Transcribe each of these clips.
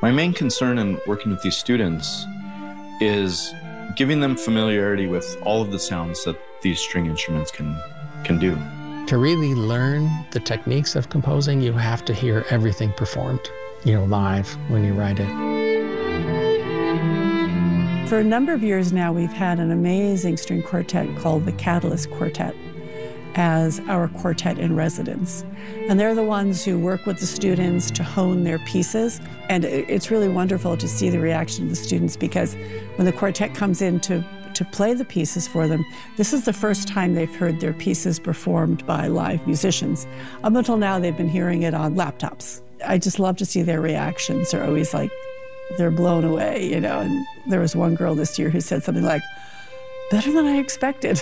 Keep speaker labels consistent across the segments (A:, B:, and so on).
A: My main concern in working with these students is giving them familiarity with all of the sounds that these string instruments can do.
B: To really learn the techniques of composing, you have to hear everything performed, live when you write it.
C: For a number of years now, we've had an amazing string quartet called the Catalyst Quartet as our quartet in residence. And they're the ones who work with the students to hone their pieces. And it's really wonderful to see the reaction of the students, because when the quartet comes in to play the pieces for them, this is the first time they've heard their pieces performed by live musicians. Up until now, they've been hearing it on laptops. I just love to see their reactions. They're always like, they're blown away, And there was one girl this year who said something like, better than I expected.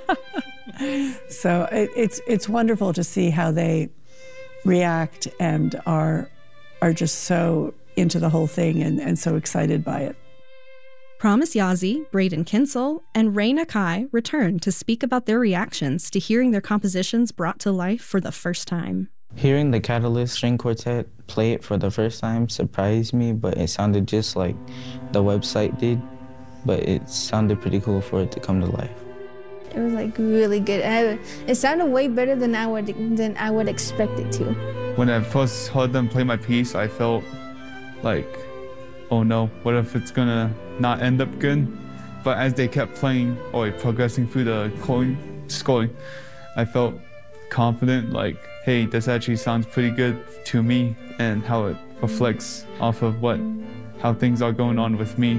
C: So it's wonderful to see how they react and are just so into the whole thing and so excited by it.
D: Promise Yazzie, Braden Kinsel, and Ray Nakai returned to speak about their reactions to hearing their compositions brought to life for the first time.
E: Hearing the Catalyst String Quartet play it for the first time surprised me, but it sounded just like the website did, but it sounded pretty cool for it to come to life.
F: It was really good. It sounded way better than I would expect it to.
G: When I first heard them play my piece, I felt like, oh no, what if it's gonna not end up good? But as they kept playing or progressing through the scoring, I felt confident, like, hey, this actually sounds pretty good to me, and how it reflects off of how things are going on with me.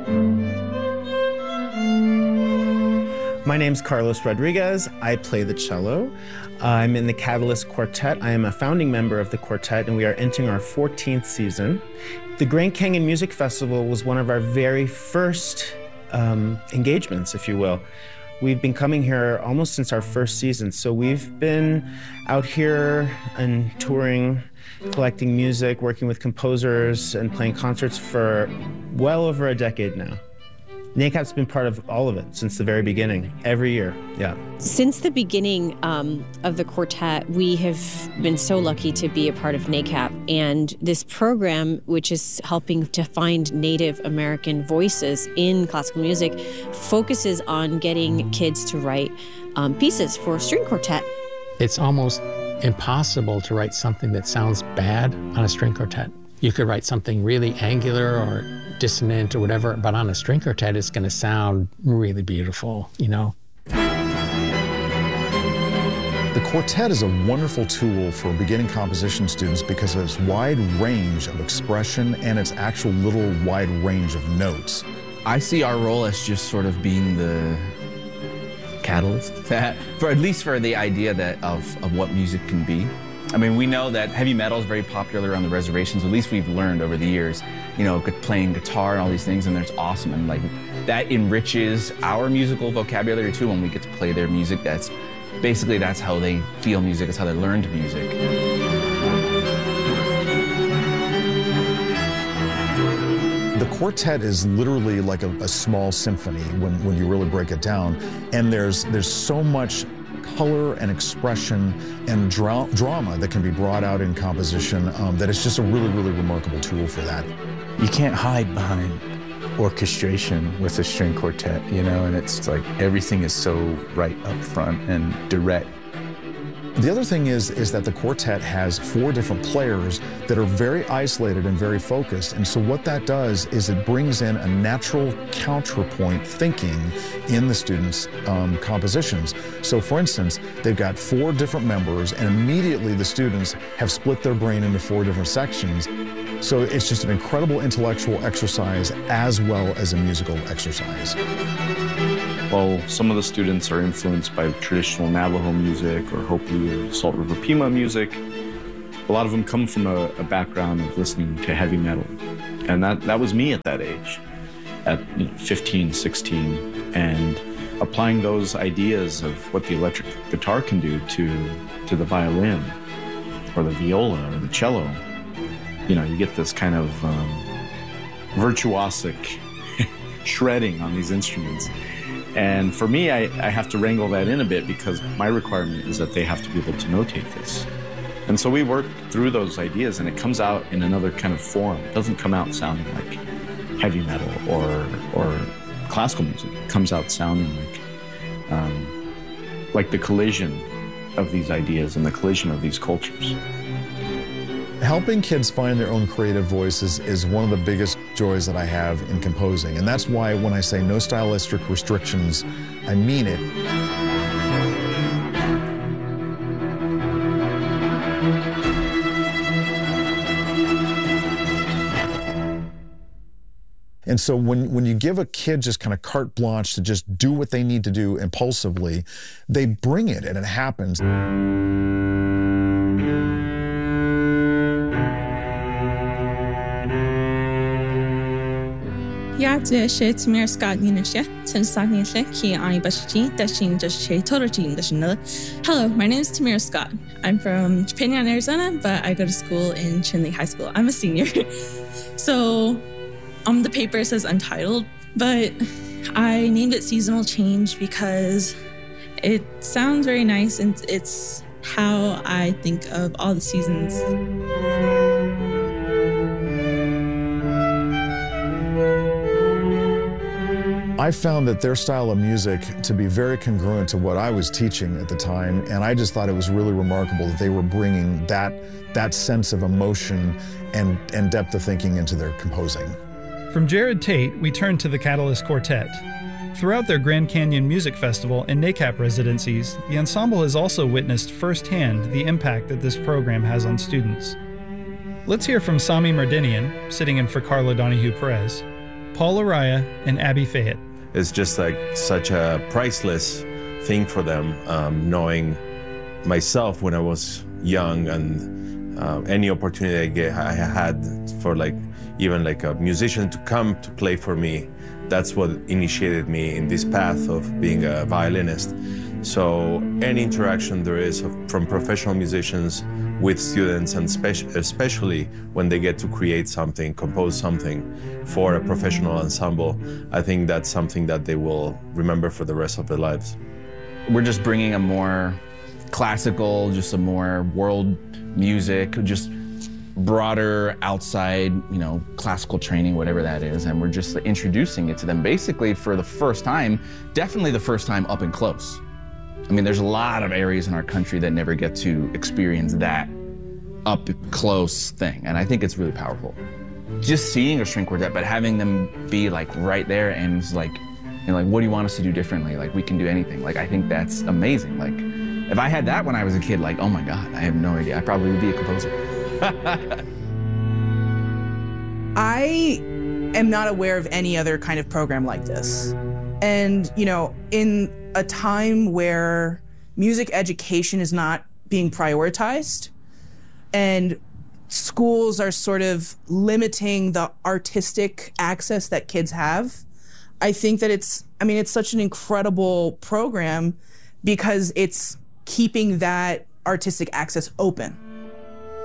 H: My name's Carlos Rodriguez. I play the cello. I'm in the Catalyst Quartet. I am a founding member of the quartet, and we are entering our 14th season. The Grand Canyon Music Festival was one of our very first engagements, if you will. We've been coming here almost since our first season, so we've been out here and touring, collecting music, working with composers, and playing concerts for well over a decade now. NACAP's been part of all of it since the very beginning, every year, yeah.
I: Since the beginning of the quartet, we have been so lucky to be a part of NACAP, and this program, which is helping to find Native American voices in classical music, focuses on getting kids to write pieces for a string quartet.
B: It's almost impossible to write something that sounds bad on a string quartet. You could write something really angular or dissonant or whatever, but on a string quartet, it's going to sound really beautiful, The
J: quartet is a wonderful tool for beginning composition students because of its wide range of expression and its actual little wide range of notes.
K: I see our role as just sort of being the catalyst, for at least for the idea of what music can be. I mean, we know that heavy metal is very popular on the reservations. At least we've learned over the years, playing guitar and all these things, and that's awesome. And that enriches our musical vocabulary too when we get to play their music. That's how they feel music. It's how they learned music.
J: The quartet is literally like a small symphony when you really break it down, and there's so much color and expression and drama that can be brought out in composition that it's just a really, really remarkable tool for that.
L: You can't hide behind orchestration with a string quartet, and it's like everything is so right up front and direct.
J: The other thing is that the quartet has 4 different players that are very isolated and very focused, and so what that does is it brings in a natural counterpoint thinking in the students' compositions. So for instance, they've got 4 different members, and immediately the students have split their brain into 4 different sections. So it's just an incredible intellectual exercise as well as a musical exercise.
A: While some of the students are influenced by traditional Navajo music or Hopi or Salt River Pima music, a lot of them come from a background of listening to heavy metal. And that was me at that age, at 15, 16, and applying those ideas of what the electric guitar can do to the violin or the viola or the cello. You get this kind of virtuosic shredding on these instruments. And for me, I have to wrangle that in a bit because my requirement is that they have to be able to notate this. And so we work through those ideas, and it comes out in another kind of form. It doesn't come out sounding like heavy metal or classical music. It comes out sounding like the collision of these ideas and the collision of these cultures.
J: Helping kids find their own creative voices is one of the biggest joys that I have in composing. And that's why when I say no stylistic restrictions, I mean it. And so when you give a kid just kind of carte blanche to just do what they need to do impulsively, they bring it and it happens.
M: Tamir Scott Hello, my name is Tamir Scott. I'm from Penang, Arizona, but I go to school in Chinle High School. I'm a senior. So the paper says Untitled, but I named it Seasonal Change because it sounds very nice and it's how I think of all the seasons.
J: I found that their style of music to be very congruent to what I was teaching at the time, and I just thought it was really remarkable that they were bringing that sense of emotion and depth of thinking into their composing.
N: From Jared Tate, we turn to the Catalyst Quartet. Throughout their Grand Canyon Music Festival and NACAP residencies, the ensemble has also witnessed firsthand the impact that this program has on students. Let's hear from Sami Merdinian, sitting in for Carla Donahue Perez, Paul Araya, and Abby Fayette.
O: It's just like such a priceless thing for them, knowing myself when I was young and any opportunity I had for even a musician to come to play for me. That's what initiated me in this path of being a violinist. So any interaction there is from professional musicians with students, and especially when they get to create something, compose something for a professional ensemble, I think that's something that they will remember for the rest of their lives.
K: We're just bringing a more classical, just a more world music, just broader outside, classical training, whatever that is, and we're just introducing it to them basically for the first time, definitely the first time up and close. I mean, there's a lot of areas in our country that never get to experience that up close thing, and I think it's really powerful. Just seeing a string quartet, but having them be right there, and it's what do you want us to do differently? We can do anything. I think that's amazing. If I had that when I was a kid, oh my God, I have no idea. I probably would be a composer.
P: I am not aware of any other kind of program like this. And, in a time where music education is not being prioritized and schools are sort of limiting the artistic access that kids have, I think that it's such an incredible program because it's keeping that artistic access open.